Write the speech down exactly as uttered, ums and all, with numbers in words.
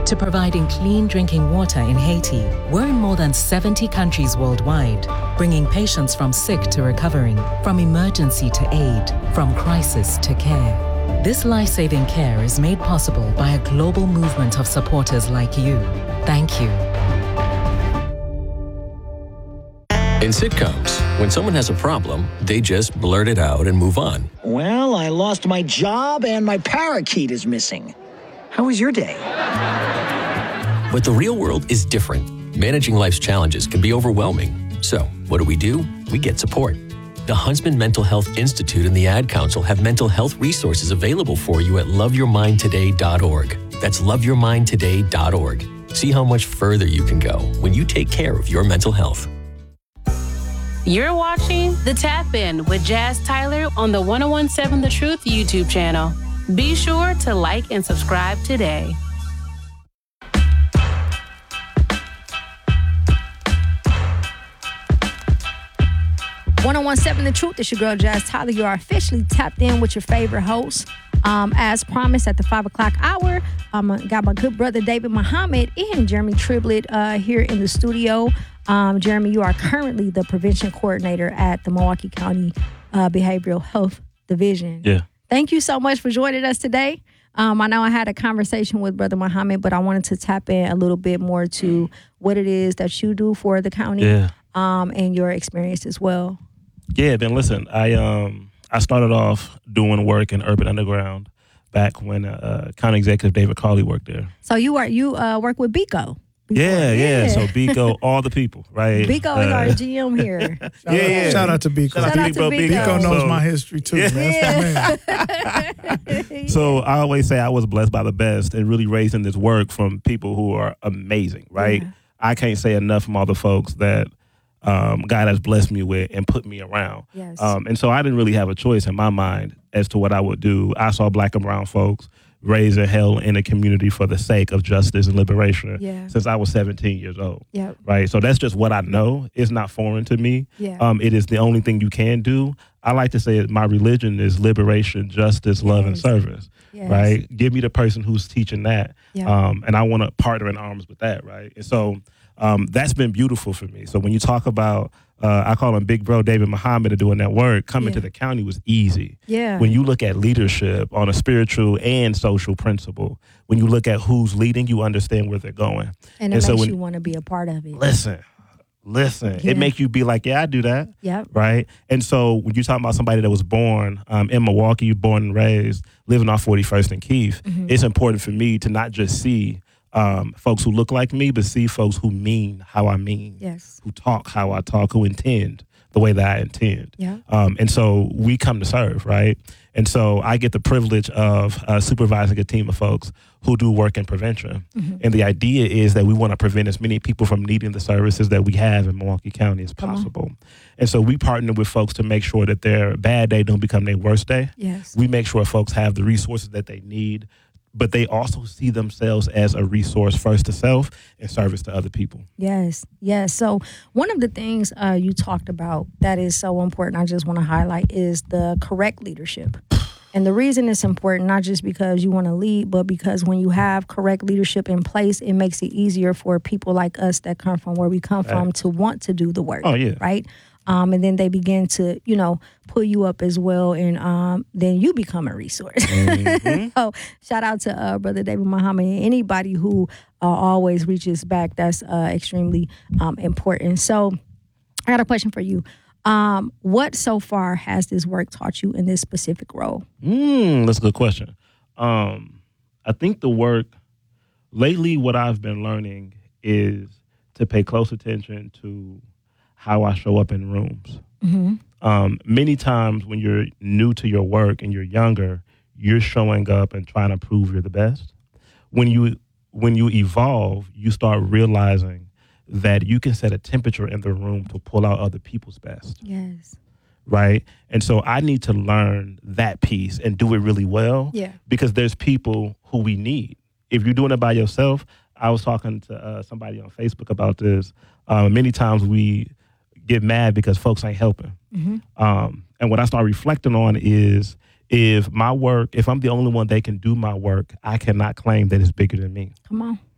to providing clean drinking water in Haiti. We're in more than seventy countries worldwide, bringing patients from sick to recovering, from emergency to aid, from crisis to care. This life-saving care is made possible by a global movement of supporters like you. Thank you. In sitcoms, when someone has a problem, they just blurt it out and move on. Well, I lost my job and my parakeet is missing. How was your day? But the real world is different. Managing life's challenges can be overwhelming. So, what do we do? We get support. The Huntsman Mental Health Institute and the Ad Council have mental health resources available for you at love your mind today dot org. That's love your mind today dot org. See how much further you can go when you take care of your mental health. You're watching The Tap In with Jazz Tyler on the ten seventeen The Truth YouTube channel. Be sure to like and subscribe today. ten seventeen The Truth. It's your girl, Jazz Tyler. You are officially tapped in with your favorite host. Um, as promised, at the five o'clock hour, um, I got my good brother, David Muhammad, and Jeremy Triblett uh, here in the studio. Um, Jeremy, you are currently the prevention coordinator at the Milwaukee County uh, Behavioral Health Division. Yeah. Thank you so much for joining us today. Um, I know I had a conversation with Brother Muhammad, but I wanted to tap in a little bit more to what it is that you do for the county Yeah. um, and your experience as well. Yeah, then listen, I um I started off doing work in Urban Underground back when uh, County Executive David Carley worked there. So you are you uh, work with Biko. Yeah, yeah, yeah. So Biko, all the people, right? Biko is uh, our G M here. yeah, yeah. Shout out to Biko. Shout out Shout out to to Big Bro Biko. Biko. Biko knows So- my history too, Yeah. man. That's my man. So I always say I was blessed by the best and really raising this work from people who are amazing, right? Yeah. I can't say enough from all the folks that um, God has blessed me with and put me around. Yes. Um, and so I didn't really have a choice in my mind as to what I would do. I saw black and brown folks raised and held in a community for the sake of justice and liberation Yeah. since I was seventeen years old. Yep. Right. So that's just what I know. It's not foreign to me. Yeah. Um, it is the only thing you can do. I like to say my religion is liberation, justice, love, and Yes. service. Yes. Right. Give me the person who's teaching that. Yeah. Um, and I want to partner in arms with that. Right. And so um, that's been beautiful for me. So when you talk about, uh, I call him Big Bro David Muhammad doing that work, coming Yeah. to the county was easy. Yeah. When you look at leadership on a spiritual and social principle, when you look at who's leading, you understand where they're going. and it and so makes when- you want to be a part of it. Listen, listen. Yeah. It makes you be like, yeah, I do that. Yep. Right. And so when you're talking about somebody that was born um, in Milwaukee, born and raised, living off forty-first and Keith, Mhm. it's important for me to not just see um, folks who look like me, but see folks who mean how I mean, Yes. who talk how I talk, who intend the way that I intend. Yeah. Um, and so we come to serve, right? And so I get the privilege of uh, supervising a team of folks who do work in prevention. Mhm. And the idea is that we want to prevent as many people from needing the services that we have in Milwaukee County as Come on. possible. And so we partner with folks to make sure that their bad day don't become their worst day. Yes. We make sure folks have the resources that they need, but they also see themselves as a resource first to self and service to other people. Yes, yes. So one of the things uh, you talked about that is so important, I just want to highlight, is the correct leadership. And the reason it's important, not just because you want to lead, but because when you have correct leadership in place, it makes it easier for people like us that come from where we come from to want to do the work. Oh, yeah. Right? Um, and then they begin to, you know, pull you up as well, and um, then you become a resource. Mm-hmm. So shout out to uh, Brother David Muhammad and anybody who uh, always reaches back. That's uh, extremely um, important. So I got a question for you. Um, what so far has this work taught you in this specific role? Mm, that's a good question. Um, I think the work, lately what I've been learning is to pay close attention to how I show up in rooms. Mm-hmm. Um, many times when you're new to your work and you're younger, you're showing up and trying to prove you're the best. When you when you evolve, you start realizing that you can set a temperature in the room to pull out other people's best, Yes. right? And so I need to learn that piece and do it really well. Yeah. Because there's people who we need. If you're doing it by yourself, I was talking to uh, somebody on Facebook about this. Um, many times we get mad because folks ain't helping. Mm-hmm. Um, and what I start reflecting on is if my work, if I'm the only one that can do my work, I cannot claim that it's bigger than me. Come on.